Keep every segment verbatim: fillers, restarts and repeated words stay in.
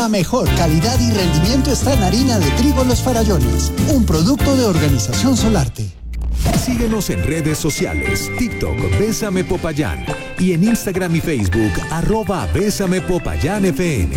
La mejor calidad y rendimiento está en harina de trigo Los Farallones, un producto de Organización Solarte. Síguenos en redes sociales, TikTok, Bésame Popayán, y en Instagram y Facebook, arroba Bésame Popayán F M.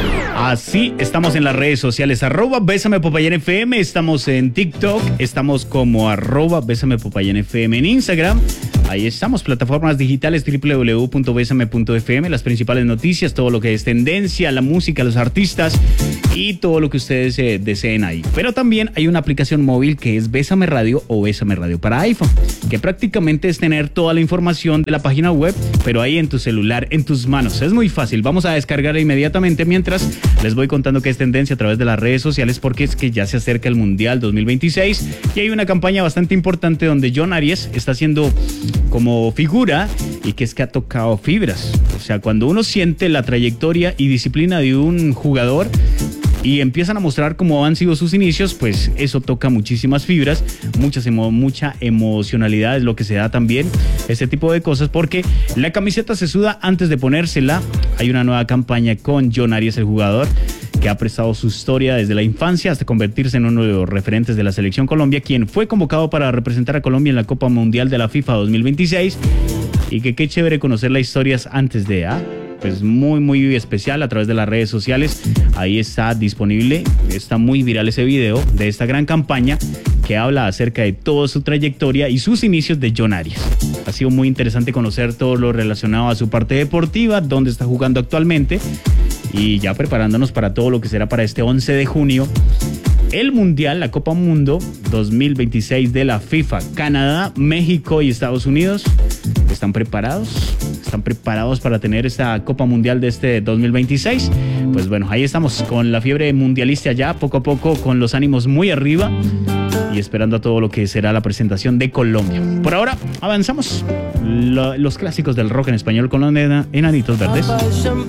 Así estamos en las redes sociales, arroba Bésame Popayán F M, estamos en TikTok, estamos como arroba Bésame Popayán F M en Instagram. Ahí estamos, plataformas digitales, doble u doble u doble u punto besame punto efe eme, las principales noticias, todo lo que es tendencia, la música, los artistas y todo lo que ustedes eh, deseen ahí. Pero también hay una aplicación móvil que es Bésame Radio o Bésame Radio para iPhone, que prácticamente es tener toda la información de la página web, pero ahí en tu celular, en tus manos. Es muy fácil, vamos a descargarla inmediatamente mientras les voy contando qué es tendencia a través de las redes sociales, porque es que ya se acerca el Mundial dos mil veintiséis y hay una campaña bastante importante donde John Arias está haciendo como figura y que es que ha tocado fibras. O sea, cuando uno siente la trayectoria y disciplina de un jugador y empiezan a mostrar cómo han sido sus inicios, pues eso toca muchísimas fibras, muchas emo- mucha emocionalidad es lo que se da también, este tipo de cosas, porque la camiseta se suda antes de ponérsela. Hay una nueva campaña con John Arias, el jugador, que ha prestado su historia desde la infancia hasta convertirse en uno de los referentes de la Selección Colombia, quien fue convocado para representar a Colombia en la Copa Mundial de la FIFA dos mil veintiséis, y que qué chévere conocer las historias antes de... ¿ah? Pues muy muy especial a través de las redes sociales. Ahí está disponible, está muy viral ese video de esta gran campaña que habla acerca de toda su trayectoria y sus inicios de John Arias. Ha sido muy interesante conocer todo lo relacionado a su parte deportiva, dónde está jugando actualmente y ya preparándonos para todo lo que será para este once de junio. El Mundial, la Copa Mundo dos mil veintiséis de la FIFA. Canadá, México y Estados Unidos están preparados, están preparados para tener esta Copa Mundial de este dos mil veintiséis. Pues bueno, ahí estamos con la fiebre mundialista ya, poco a poco, con los ánimos muy arriba y esperando a todo lo que será la presentación de Colombia. Por ahora, avanzamos. Lo, los clásicos del rock en español con los enanitos verdes.